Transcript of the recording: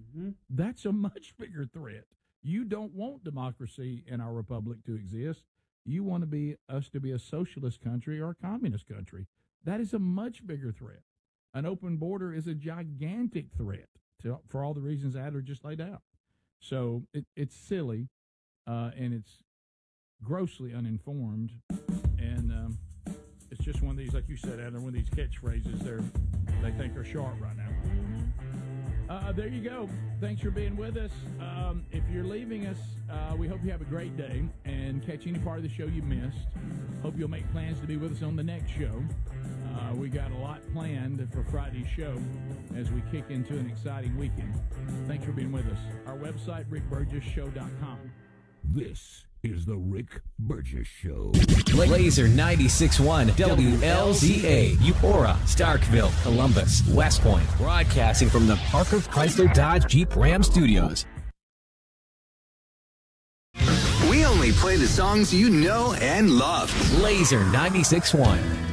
That's a much bigger threat. You don't want democracy in our republic to exist. You want us to be a socialist country or a communist country. That is a much bigger threat. An open border is a gigantic threat for all the reasons Adler just laid out. So it's silly, and it's grossly uninformed, and it's just one of these, like you said, Adler, one of these catchphrases they think are sharp right now. There you go. Thanks for being with us. If you're leaving us, we hope you have a great day and catch any part of the show you missed. Hope you'll make plans to be with us on the next show. We got a lot planned for Friday's show as we kick into an exciting weekend. Thanks for being with us. Our website, rickburgessshow.com. This is the Rick Burgess Show. Laser 96.1 WLZA, Eupora, Starkville, Columbus, West Point. Broadcasting from the Parker Chrysler Dodge Jeep Ram Studios. We only play the songs you know and love. Laser 96.1.